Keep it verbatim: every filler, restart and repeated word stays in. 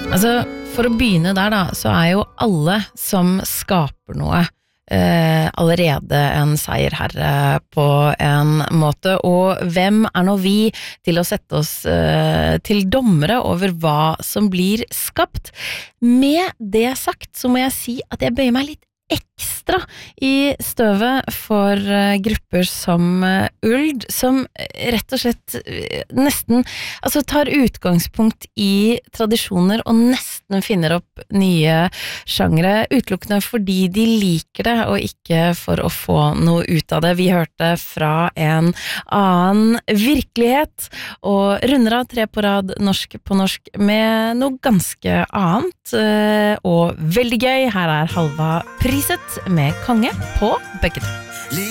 Altså, for å begynne der da, så er jo alle som skaper noe eh, allerede en seierherre på en måte, og hvem er nå vi til å sette oss eh, til dommere over hva som blir skapt? Med det sagt så må jeg si at jeg bøyer meg litt ekstra i støvet for uh, grupper som uh, Uld, som rett og slett uh, nesten altså tar utgangspunkt i tradisjoner og nesten finner opp nye sjangre, utelukkende fordi de liker det og ikke for å få noe ut av det. Vi hørte fra en annen virkelighet og runder av tre på rad norsk på norsk med noe ganske annet uh, og veldig gøy. Her er Halva Priset med Konge på Bucket.